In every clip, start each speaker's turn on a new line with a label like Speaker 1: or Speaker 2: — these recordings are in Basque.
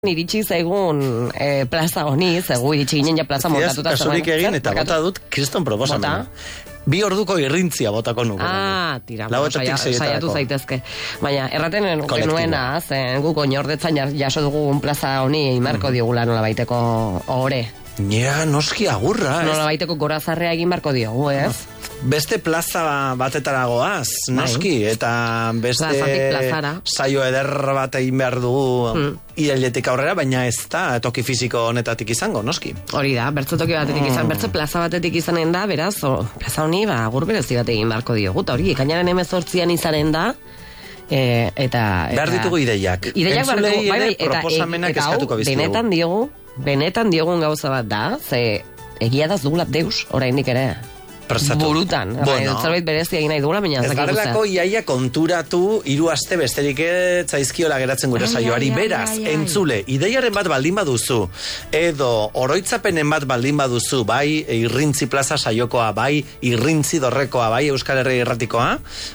Speaker 1: iritsi zaigun plaza honi, zegu iritsi ginen ja plaza montatuta.
Speaker 2: Kasurik egin eta bota dut kriston proposamena. 2 orduko irrintzia botako nuke.
Speaker 1: Tira, saiatu zaitezke. Baina, erraten genuena, zen guk oinordetzan jaso dugun plaza honi imarko diogula nola baiteko ore.
Speaker 2: Ja, noski agurra.
Speaker 1: Nola baiteko gorazarrea egin barko diogu, ez?
Speaker 2: Beste plaza batetara goaz, noski, eta beste saio eder bat egin behar dugu irailetik aurrera, baina ez da toki fisiko honetatik izango, noski.
Speaker 1: Hori da, bertzo toki batetik izan, bertzo plaza batetik izanen da, beraz, plaza honi, agur berezi bat egin barko diogu, eta hori, ekainaren 18an izanen da, eta...
Speaker 2: Behar ditugu ideiak.
Speaker 1: Ideiak behar dugu, bai,
Speaker 2: proposamenak eskatuko biztugu.
Speaker 1: Benetan diogun gauza bat da, ze egia da zugula deus, oraindik ere. Burutan, zerbait berezia egin nahi dugula, baina
Speaker 2: ez garelako iaia konturatu 3 aste besterik zaizkiola geratzen gure saioari. Beraz, entzule, ideiaren bat baldin baduzu, edo oroitzapenen bat baldin baduzu, bai irrintzi plaza saiokoa, bai irrintzi dorrekoa, bai Euskal Herria Irratikoa,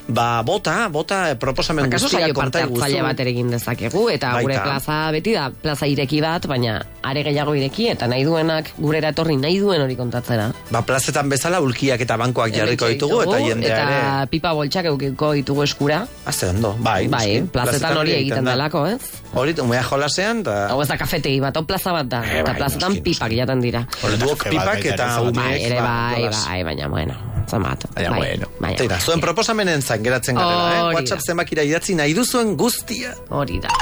Speaker 2: bota proposamen guztia konta iguzu.
Speaker 1: Zaila bat egin dezakegu, eta gure plaza beti da, plaza ireki bat, baina are gehiago ireki, eta nahi duenak gurera etorri nahi duen hori kontatzera.
Speaker 2: Plazetan bezala ulkiak eta bankoak jarriko ditugu, eta jendea ere...
Speaker 1: Eta pipa boltxak eukiko ditugu eskura.
Speaker 2: Azte ondo, bai.
Speaker 1: Plazetan hori egiten dalako, ez?
Speaker 2: Hori, umea jolasean, eta...
Speaker 1: Hau ez da kafetegi bat, plaza bat da. Eta plazetan pipak jaten dira.
Speaker 2: Duok pipak eta umeek...
Speaker 1: Bai, baina, bueno, zamat.
Speaker 2: Teira, zuen proposamenen zain geratzen garela, WhatsApp zenbakira idatzi nahi duzuen guztia.
Speaker 1: Hori da.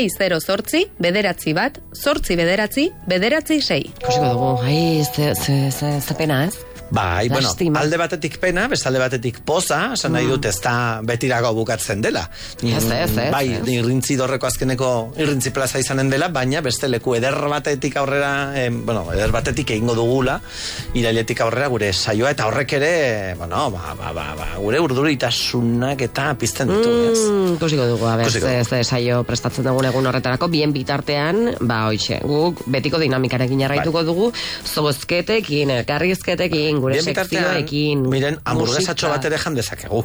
Speaker 3: 608 bederatzi bat, 8 bederatzi, bederatzi 6.
Speaker 1: Kusiko dugu, ze pena, ez?
Speaker 2: Bai, bueno, alde batetik pena, bestalde batetik poza, esan nahi dut ez da betirako bukatzen dela. Bai, irrintzi dorreko azkeneko irrintzi plaza izanen dela, baina beste leku eder batetik aurrera, eder batetik egingo dugula, irailetik aurrera gure saioa, eta horrek ere, gure urduritasunak eta pizten ditu, ez?
Speaker 1: Kusiko dugu, ez saio prestatzen dugun egun horretarako, bien bitartean, hoixe, guk betiko dinamikarekin jarraituko dugu, zobozketekin, elkarrizketekin, gure sekzioekin.
Speaker 2: Miren, hamburguesatxo bat ere jan dezakegu.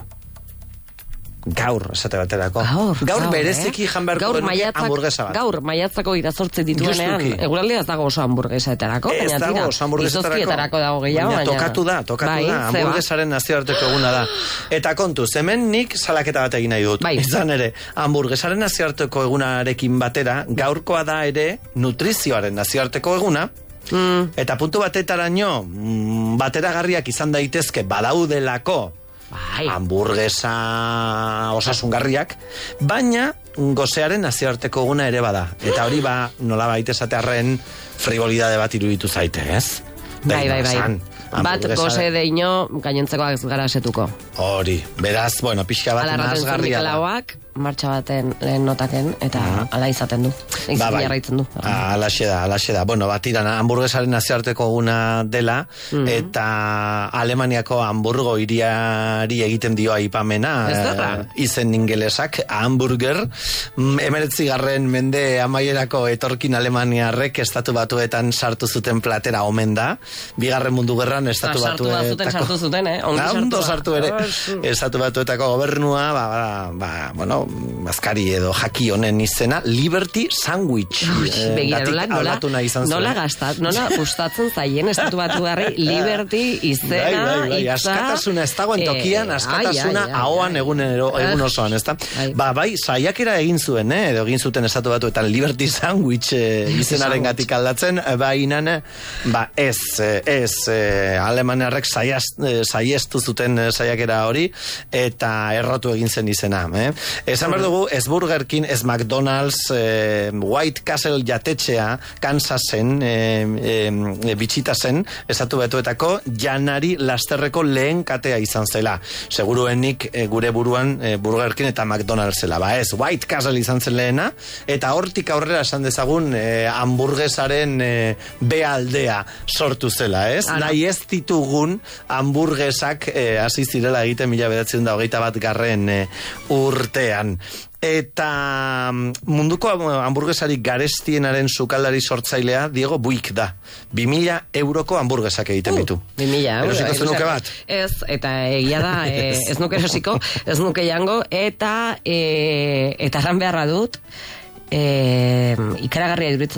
Speaker 2: Gaur, esate baterako. Gaur bereziki jan beharko hamburguesa bat.
Speaker 1: Gaur, maiatzako 18 dituenean, eguraldi ez dago oso hamburguesetarako.
Speaker 2: Ez dago oso hamburguesetarako.
Speaker 1: Dago gehiago.
Speaker 2: Tokatu da, hamburguesaren nazioarteko eguna da. Eta kontuz, hemen nik salaketa bat egin nahi dut. Izan ere, hamburguesaren nazioarteko egunarekin batera, gaurkoa da ere nutrizioaren nazioarteko eguna, eta puntu batetaraino bateragarriak izan daitezke badaudelako hamburguesa osasungarriak, baina gozearen nazioarteko eguna ere bada. Eta hori nola baita esatearren frivolidade bat iruditu zaite, ez?
Speaker 1: Bai. Bat goze deino gainontzekoak ez gara asetuko.
Speaker 2: Hori, beraz, pixka bat nazgarria da.
Speaker 1: Martxa baten lehen notaken, eta ala izaten du. Jarraitzen du.
Speaker 2: Alaxe da. Batiran, hamburguesaren nazioarteko eguna dela, eta Alemaniako Hamburgo hiriari egiten dio aipamena, izen ingelesak, hamburger, 19. mende amaierako etorkin Alemaniarrek estatu batuetan sartu zuten platera omen da, Bigarren Mundu Gerran estatu batuetako...
Speaker 1: Sartu zuten,
Speaker 2: Ondo sartu ere. Estatu batuetako gobernua, bazkari edo jaki honen izena, Liberty Sandwich.
Speaker 1: Nola gustatzen zaien estatu batu garri Liberty izena.
Speaker 2: Bai, askatasuna ez dagoen tokian, askatasuna ahoan egun osoan, ez da? Bai, saiakera egin zuen, edo egin zuten estatu batuetan Liberty Sandwich izenaren gatik aldatzen, baina ez Alemaniarrek saiestu zuten saiakera hori, eta errotu egin zen izena. Esan behar dugu, ez Burger King, ez McDonald's, White Castle jatetxea, Kansasen, bitxita zen, estatu batuetako janari lasterreko lehen katea izan zela. Seguruenik gure buruan Burger King eta McDonald's zela. Ez, White Castle izan zen lehena, eta hortik aurrera esan dezagun hamburguesaren bealdea sortu zela, ez? Nahi ez ditugun hamburguesak hasi zirela egiten 1921 urtean. Eta munduko hamburguesarik garestienaren sukaldari sortzailea Diego Buik da. 2.000 euroko hamburguesak egiten ditu.
Speaker 1: 2.000 euro.
Speaker 2: Erosiko zenuke bat?
Speaker 1: Ez, eta egia da, ez nuke erosiko, ez nuke jango, eta eran beharra dut, ikaragarria